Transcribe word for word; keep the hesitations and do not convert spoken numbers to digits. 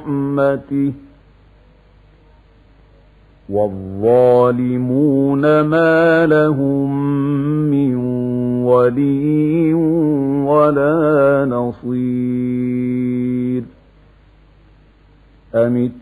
رحمته والظالمون ما لهم من ولي ولا نصير. أم